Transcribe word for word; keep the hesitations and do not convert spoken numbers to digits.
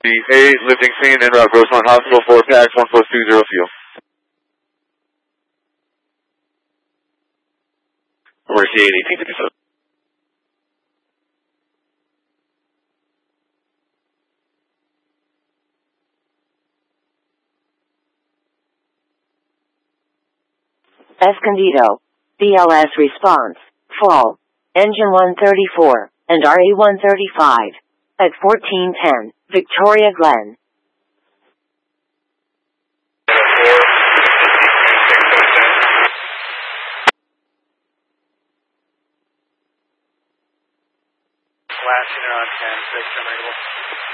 eight, lifting scene, en route Rosemont Hospital for PAX one plus two zero fuel. Mercy eight, eighteen fifty-seven. Escondido. B L S response. Fall. Engine one thirty-four, and R E one thirty-five. At fourteen ten, Victoria Glen. Flashing around ten, six, unable.